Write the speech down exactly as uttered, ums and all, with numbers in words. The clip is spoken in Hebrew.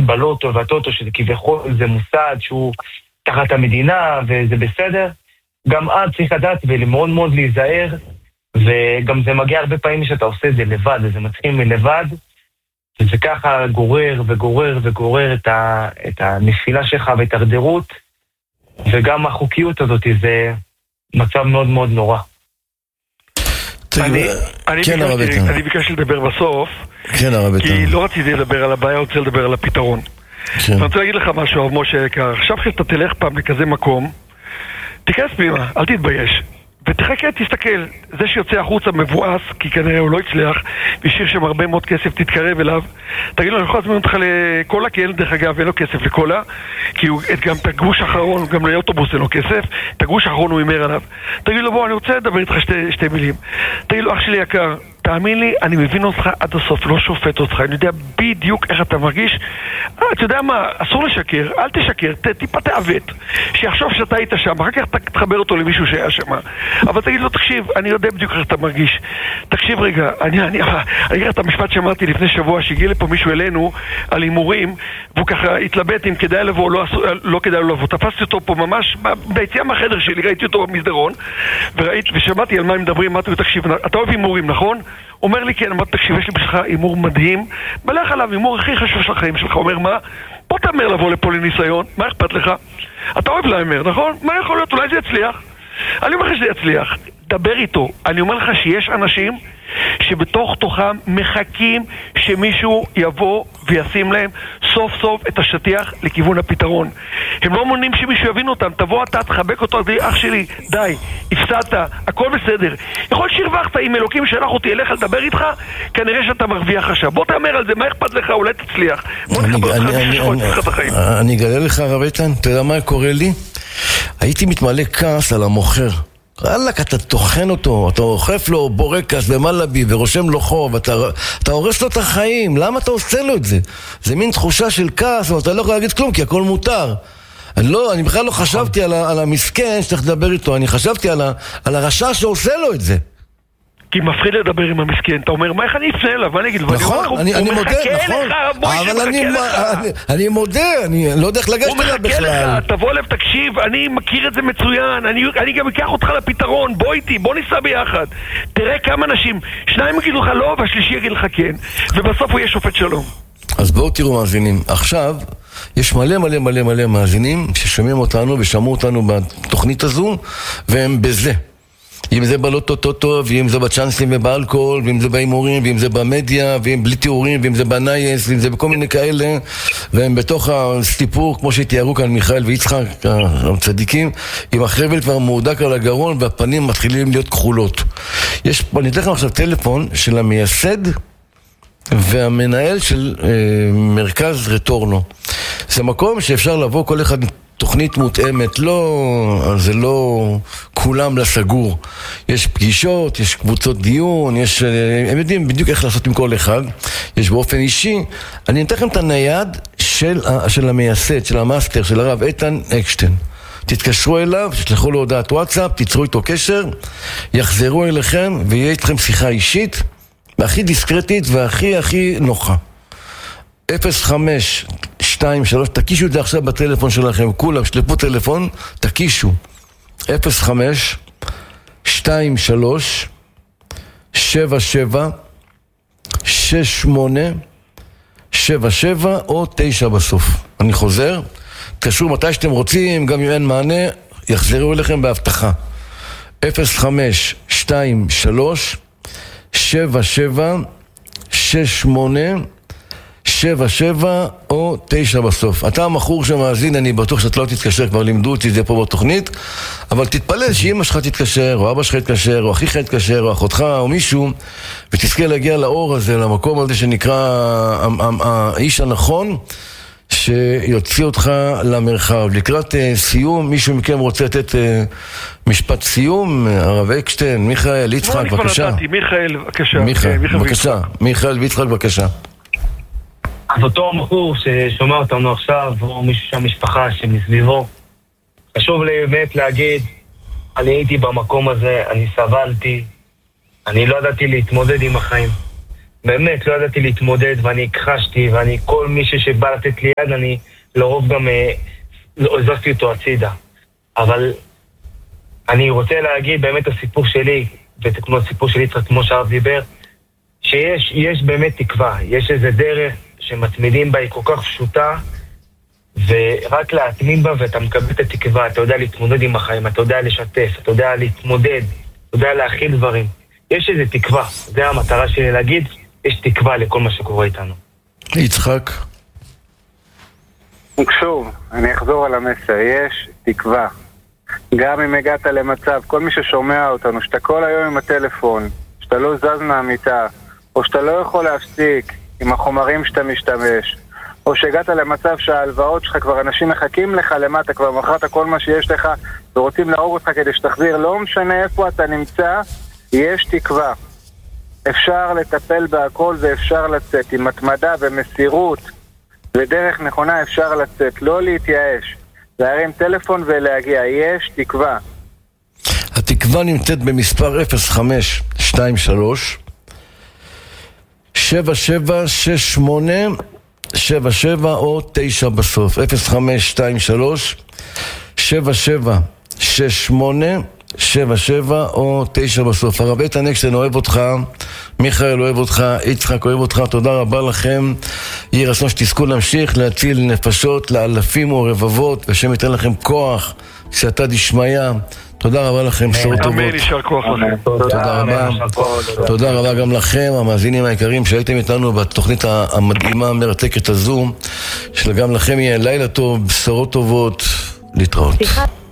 בלוטו והטוטו, שזה כביכול זה מוסד שהוא תחת המדינה וזה בסדר, גם אז צריך לדעת ולמאוד מאוד להיזהר, וגם זה מגיע הרבה פעמים שאתה עושה את זה לבד, וזה מתחיל מלבד, וזה ככה גורר וגורר וגורר את, ה, את הנפילה שלך ואת הרדרות, וגם החוקיות הזאת זה מצב מאוד מאוד נורא. אני ביקשתי לדבר בסוף, כי לא רציתי לדבר על הבעיה, רוצה לדבר על הפתרון. אני רוצה להגיד לך משהו, הרב משה יקר, עכשיו שאתה תלך פעם לכזה מקום, תיכנס פנימה, אל תתבייש, ותחכה, תסתכל, זה שיוצא החוצה מבואס, כי כנראה הוא לא הצליח, וישאיר שם הרבה מאוד כסף, תתקרב אליו, תגיד לו, אני יכול להזמין אותך לקולה, כי אין דרך אגב, אין לו כסף לקולה, כי הוא, גם את הגרוש האחרון, גם לאוטובוס אין לו כסף, את הגרוש האחרון הוא ימר עליו. תגיד לו, בוא, אני רוצה לדבר איתך שתי, שתי מילים. תגיד לו, אח שלי יקר, תאמין לי, אני מבין אותך עד הסוף, לא שופט אותך, אני יודע בדיוק איך אתה מרגיש. אה, אתה יודע מה, אסור לשקר, אל תשקר, ת, טיפה תעוות, שיחשוב שאתה היית שם, אחר כך תחבר אותו למישהו שהיה שם. אבל תגיד לו, תקשיב, אני יודע בדיוק איך אתה מרגיש. תקשיב רגע, אני, אני, אני אגיד את המשפט שאמרתי לפני שבוע, שהגיע לפה מישהו אלינו על הימורים, והוא ככה התלבט אם כדאי לבוא או לא, לא כדאי לבוא. תפסתי אותו פה ממש ביציאה מהחדר שלי, ראיתי אותו במסדרון, וראית, ושמעתי על מה הם מדברים, אמרתי לו, תקשיב, אתה אוהב הימורים, נכון? אומר לי, כן, אמרת, תקשיב, יש לי בשבילך הימור מדהים, מלך עליו, הימור הכי חשוב של החיים שלך. אומר, מה? בוא תאמר לבוא לפה לניסיון, מה אכפת לך? אתה אוהב להאמר, נכון? מה יכול להיות? אולי זה יצליח? אני אומר לך שזה יצליח, דבר איתו. אני אומר לך שיש אנשים שבתוך תוכם מחכים שמישהו יבוא וישים להם סוף סוף את השטיח לכיוון הפתרון. הם לא מונים שמישהו יבין אותם. תבוא אתה, תחבק אותו, תגיד, אח שלי, די, הפסדת, הכל בסדר. יכול שהרווחת, אם אלוקים שלח אותי אליך לדבר איתך, כנראה שאתה מרוויח עכשיו. בוא תאמר על זה, מה אכפת לך? אולי תצליח. בוא נחבר אותך ששכות את החיים. אני אגלה לך, הרב איתן, אתה יודע מה קורה לי? הייתי מתמלא כעס על המוכר. אלק, אתה תוכן אותו, אתה אוכף לו בורקס במלאבי ורושם לו חוב, אתה, אתה הורס לו את החיים. למה אתה עושה לו את זה? זה מין תחושה של כעס, אבל אתה לא יכול להגיד כלום, כי הכל מותר. אני, לא, אני בכלל לא חשבתי על, ה, על המסכן שצריך לדבר איתו, אני חשבתי על, ה, על הרשע שעושה לו את זה. כי מפחיד לדבר עם המסכן, אתה אומר, מה איך אני אפנה אליו? אני אגיד, נכון, אני מודה, נכון, אבל אני מודה, אני לא יודע איך לגשת אליו בכלל. תבוא אליו, תקשיב, אני מכיר את זה מצוין, אני גם אקח אותך לפתרון, בוא איתי, בוא ניסע ביחד. תראה כמה אנשים, שניים יגידו לך לא, והשלישי יגיד לך כן, ובסוף הוא יהיה שופט שלום. אז בואו תראו מאזינים, עכשיו יש מלא מלא מלא מלא מאזינים ששומעים אותנו ושמעו אותנו בתוכנית הזו, והם בזה. אם זה בלוטו-טוטו, ואם זה בצ'אנסים ובאלכוהול, ואם זה בהימורים, ואם זה במדיה, ואם בלי תיאורים, ואם זה בנייס, ואם זה בכל מיני כאלה, והם בתוך הסיפור, כמו שתיארו כאן מיכאל ויצחק, הצדיקים, עם החבל כבר מעודק על הגרון, והפנים מתחילים להיות כחולות. יש, אני אתן לכם עכשיו טלפון של המייסד והמנהל של אה, מרכז רטורנו. זה מקום שאפשר לבוא כל אחד תוכנית מותאמת, לא, זה לא כולם לסגור. יש פגישות, יש קבוצות דיון, יש, הם יודעים בדיוק איך לעשות עם כל אחד. יש באופן אישי. אני אתן לכם את הנייד של, של המייסד, של המאסטר, של הרב איתן אקשטיין. תתקשרו אליו, תשלחו לו הודעת וואטסאפ, תיצרו איתו קשר, יחזרו אליכם ויהיה איתכם שיחה אישית, והכי דיסקרטית והכי הכי נוחה. אפס חמש שתיים שלוש, תקישו את זה עכשיו בטלפון שלכם, כולם שלפו טלפון, תקישו אפס חמש שתיים שלוש שבע שבע שש שמונה שבע שבע או תשע בסוף. אני חוזר, תקשרו מתי שאתם רוצים, גם אם אין מענה יחזרו אליכם בהבטחה. אפס חמש שתיים שלוש שבע שבע שש שמונה שבע שבע או תשע בסוף. אתה המחור שמאזין, אני בטוח שאת לא תתקשר, כבר לימדו אותי זה פה בתוכנית, אבל תתפלל שאמא שלך תתקשר, או אבא שלך יתקשר, או אחיך יתקשר, או אחותך, או מישהו, ותזכה להגיע לאור הזה, למקום הזה שנקרא האיש הנכון, שיוציא אותך למרחב. לקראת סיום, מישהו מכם רוצה לתת משפט סיום? הרב אקשטיין, מיכאל, יצחק, בבקשה. מיכאל, בבקשה. מיכאל, בבקשה. מיכאל ויצחק, בבקשה. אז אותו המחור ששומע אותנו עכשיו, או מישהו שהמשפחה שמסביבו, חשוב לי באמת להגיד, אני הייתי במקום הזה, אני סבלתי, אני לא ידעתי להתמודד עם החיים. באמת, לא ידעתי להתמודד, ואני הכחשתי, ואני, כל מישהו שבא לתת לי יד, אני לרוב גם עזבתי אותו הצידה. אבל אני רוצה להגיד באמת הסיפור שלי, וכמו הסיפור שלי, כמו שהרב דיבר, שיש יש באמת תקווה, יש איזה דרך שמתמידים בה, היא כל כך פשוטה, ורק להתמיד בה ואתה מקבל את התקווה, אתה יודע להתמודד עם החיים, אתה יודע לשתף, אתה יודע להתמודד, אתה יודע להכיל דברים. יש איזה תקווה, זה המטרה שלי להגיד, יש תקווה לכל מה שקורה איתנו. יצחק. שוב, אני אחזור על המסר, יש תקווה. גם אם הגעת למצב, כל מי ששומע אותנו, שאתה כל היום עם הטלפון, שאתה לא זז מהמיטה, או שאתה לא יכול להפסיק עם החומרים שאתה משתמש, או שהגעת למצב שההלוואות שלך כבר אנשים מחכים לך למטה, כבר מכרת כל מה שיש לך ורוצים להרוג אותך כדי שתחזיר, לא משנה איפה אתה נמצא, יש תקווה. אפשר לטפל בהכל ואפשר לצאת עם התמדה ומסירות ודרך נכונה, אפשר לצאת, לא להתייאש, להרים טלפון ולהגיע, יש תקווה. התקווה נמצאת במספר אפס חמש שתיים שלוש שבע שבע שש שמונה שבע שבע או תשע בסוף. אפס חמש שתיים שלוש שבע שבע שש שמונה שבע שבע או תשע בסוף. הרב איתן אקשטיין אוהב אותך, מיכאל אוהב אותך, יצחק אוהב אותך, תודה רבה לכם. יהיה רצון שתזכו להמשיך להציל נפשות לאלפים או רבבות, ושם ייתן לכם כוח שאתה דשמיא. תודה רבה לכם, בשורות טובות. אמן, יישר כוח לכם. תודה רבה. תודה רבה גם לכם, המאזינים היקרים שהייתם איתנו בתוכנית המדהימה המרתקת הזו, שגם לכם יהיה לילה טוב, בשורות טובות, להתראות.